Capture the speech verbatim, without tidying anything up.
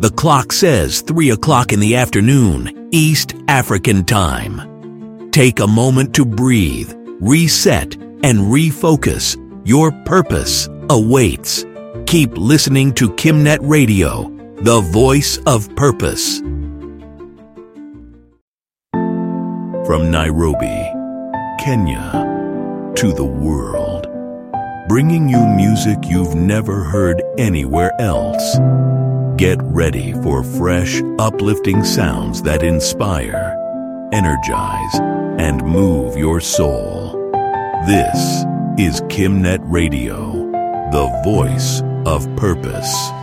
The clock says three o'clock in the afternoon, East African Time. Take a moment to breathe, reset, and refocus. Your purpose awaits. Keep listening to KimNet Radio, the voice of purpose. From Nairobi, Kenya, to the world, bringing you music you've never heard anywhere else. Get ready for fresh, uplifting sounds that inspire, energize, and move your soul. This is KimNet Radio, the voice of purpose.